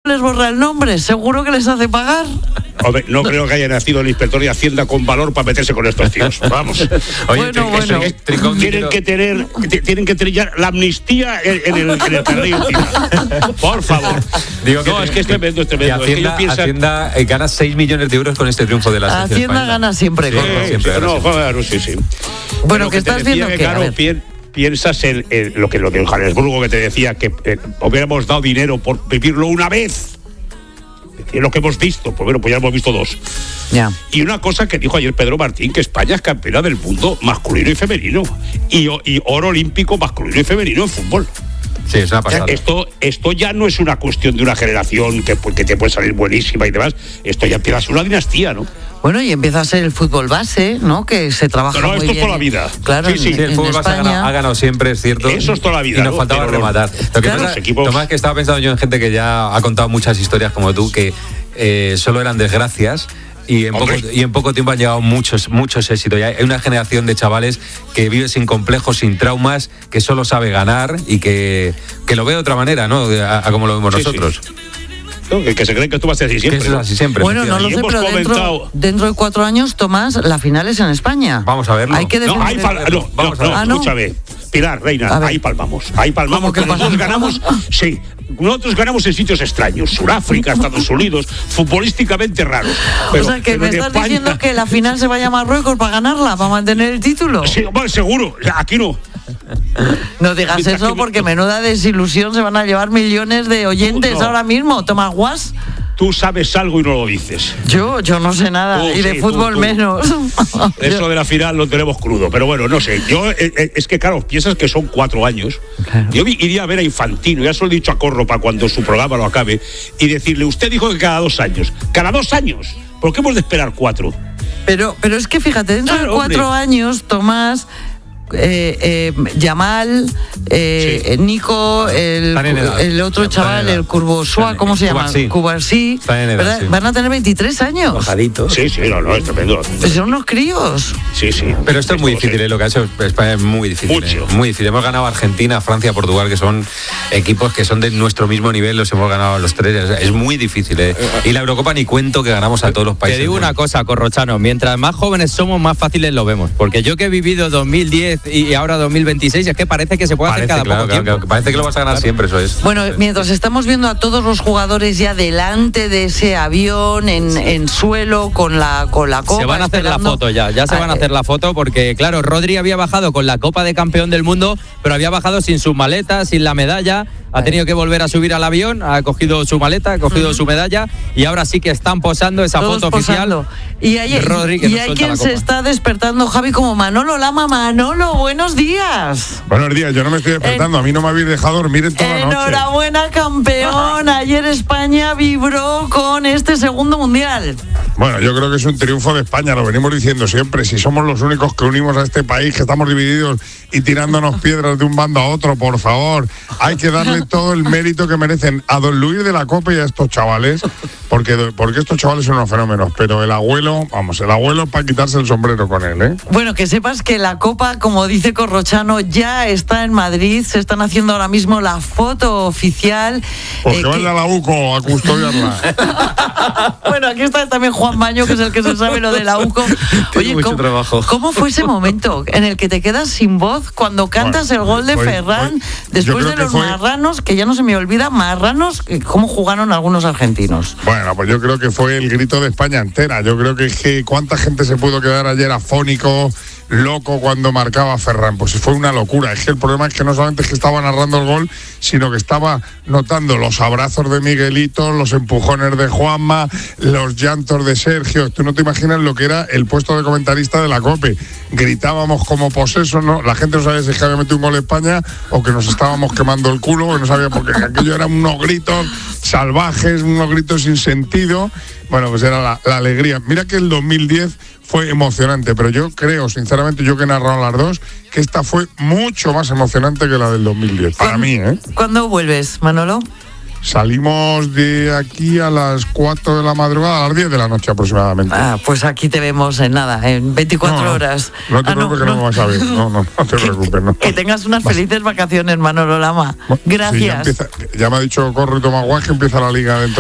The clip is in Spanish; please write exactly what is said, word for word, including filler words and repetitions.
les borra el nombre, seguro que les hace pagar. Hombre, no creo que haya nacido el inspector de Hacienda con valor para meterse con estos tíos. Vamos. Oye, bueno, bueno. Es, tienen que tener, t- tienen que tener ya la amnistía en, en el, en el carril. Por favor. Digo que, no, es que es tremendo, es tremendo. Hacienda, es que yo pienso... Hacienda eh, gana seis millones de euros con este triunfo de la selección Hacienda española. gana siempre. Sí, con sí, siempre, sí, no, siempre. claro, sí, sí. Bueno, Pero que estás viendo que, claro, pi- piensas en, en lo que lo de Johannesburgo, que te decía que eh, hubiéramos dado dinero por vivirlo una vez. Es lo que hemos visto, pues bueno, pues ya hemos visto dos. Ya. Y una cosa que dijo ayer Pedro Martín, que España es campeona del mundo masculino y femenino. Y, y oro olímpico masculino y femenino en fútbol. Sí, es una pasada. Esto, esto ya no es una cuestión de una generación que, que te puede salir buenísima y demás. Esto ya empieza a ser una dinastía, ¿no? Bueno, y empieza a ser el fútbol base, ¿no? Que se trabaja no, no, muy esto bien. es toda la vida. Claro, sí, sí. en, Sí, el fútbol base ha ganado, ha ganado siempre, es cierto. Eso es toda la vida. Y nos ¿no? faltaba Pero rematar. Lo que claro. pasa, equipos... Tomás, que estaba pensando yo en gente que ya ha contado muchas historias como tú, que eh, solo eran desgracias. Y en, poco, y en poco tiempo han llegado muchos, muchos éxitos. Y hay una generación de chavales que vive sin complejos, sin traumas, que solo sabe ganar y que, que lo ve de otra manera, ¿no? A, a como lo vemos sí, nosotros. Sí. No, que, que se cree que esto va a ser así siempre. Que eso es así siempre. Bueno, no lo sé, pero dentro, dentro de cuatro años, Tomás, la final es en España. Vamos a verlo. Hay que no, ahí pal- no, Vamos no, a ver. no, Ah, ¿no? escúchame. Pilar, Reina, ahí palmamos. Ahí palmamos que que nosotros palmamos? ganamos. Sí, nosotros ganamos en sitios extraños. Sudáfrica, Estados Unidos, futbolísticamente raros. Pero, o sea, que pero me en estás España, diciendo que la final se vaya a Marruecos para ganarla, para mantener el título. Sí, bueno, seguro. Aquí no. No digas Mientras eso que- porque menuda desilusión, se van a llevar millones de oyentes no. ahora mismo. Tomás Guas. Tú sabes algo y no lo dices. Yo, yo no sé nada, Tú, y de sí, fútbol tú, tú. menos. Eso de la final lo tenemos crudo, pero bueno, no sé. Yo eh, eh, es que claro, piensas que son cuatro años. Claro. Yo vi- iría a ver a Infantino, ya se lo he dicho a Corro para cuando su programa lo acabe, y decirle, usted dijo que cada dos años. ¿Cada dos años? ¿Por qué hemos de esperar cuatro? Pero, pero es que fíjate, dentro Claro, de cuatro hombre. años, Tomás, eh, eh, Yamal, eh, Sí. Nico, el, Están en edad. el otro Están en chaval, edad. el Curvosua, Están- ¿cómo se llama? Cubarsí. Cubarsí, Están en edad, ¿verdad? sí. Van a tener veintitrés años. Bajaditos. Sí, sí, no, no, es tremendo. Pues son unos críos. Sí, sí. Pero esto es muy lo sé. difícil, ¿eh? Lo que ha hecho España es muy difícil. Mucho. ¿eh? Muy difícil. Hemos ganado a Argentina, Francia, Portugal, que son equipos que son de nuestro mismo nivel, los hemos ganado a los tres. Es muy difícil, ¿eh? Y la Eurocopa ni cuento que ganamos a todos los países. Te digo una cosa, Corrochano, mientras más jóvenes somos, más fáciles lo vemos. Porque yo que he vivido dos mil diez y ahora dos mil veintiséis, es que parece que se puede Parece, hacer cada claro, poco claro, tiempo. claro, parece que lo vas a ganar siempre, eso es. Bueno, mientras estamos viendo a todos los jugadores ya delante de ese avión, en, en suelo, con la, con la copa. Se van a hacer la esperando- foto ya, ya se van a Ah, hacer la foto porque, claro, Rodri había bajado con la Copa de Campeón del Mundo, pero había bajado sin sus maletas, sin la medalla, ha tenido que volver a subir al avión, ha cogido su maleta, ha cogido su medalla y ahora sí que están posando esa Todos foto posando. oficial. Y hay, Rodri, que y nos hay suelta quien la se copa. está despertando, Javi, como Manolo Lama. Manolo, buenos días. Buenos días, yo no me estoy despertando, a mí no me habéis dejado dormir en toda la noche. Enhorabuena, campeón. Ayer España vibró con este segundo mundial. Bueno, yo creo que es un triunfo de España, lo venimos diciendo siempre. Si somos los únicos que unimos a este país, que estamos divididos y tirándonos piedras de un bando a otro, por favor, hay que darle todo el mérito que merecen a don Luis de la Copa y a estos chavales, porque, porque estos chavales son unos fenómenos. Pero el abuelo, vamos, el abuelo para quitarse el sombrero con él, ¿eh? Bueno, que sepas que la Copa, como dice Corrochano, ya está en Madrid. Se están haciendo ahora mismo la foto oficial. Pues eh, que vaya que- a la U C O a custodiarla. Bueno, aquí está también Juan Maño, que es el que se sabe lo de la U C O. Tiene mucho ¿cómo, trabajo. ¿cómo fue ese momento en el que te quedas sin voz cuando cantas Bueno, el gol de pues- Ferran, pues, yo después creo de que los fue- marranos, que ya no se me olvida, marranos, que cómo jugaron algunos argentinos? Bueno, pues yo creo que fue el grito de España entera. Yo creo que es que cuánta gente se pudo quedar ayer afónico, loco cuando marcaba Ferran. Pues fue una locura. Es que el problema es que no solamente es que estaba narrando el gol, sino que estaba notando los abrazos de Miguelito, los empujones de Juanma, los llantos de Sergio. Tú no te imaginas lo que era el puesto de comentarista de la COPE. Gritábamos como posesos, ¿no? La gente no sabía si es que había metido un gol España o que nos estábamos quemando el culo, que no sabía, porque aquello eran unos gritos salvajes, unos gritos sin sentido. Bueno, pues era la, la alegría. Mira que el dos mil diez fue emocionante, pero yo creo, sinceramente, yo que he narrado las dos, que esta fue mucho más emocionante que la del dos mil diez. Para mí, ¿eh? ¿Cuándo vuelves, Manolo? Salimos de aquí a las cuatro de la madrugada, a las diez de la noche aproximadamente. Ah, pues aquí te vemos en nada, en veinticuatro No, no, horas. No te Ah, preocupes que no me vas a ver. No, no, no te preocupes. No. Que tengas unas felices vacaciones, Manolo Lama. Sí, ya, Gracias. empieza- ya me ha dicho Corro y Tomás Guas que empieza la liga dentro.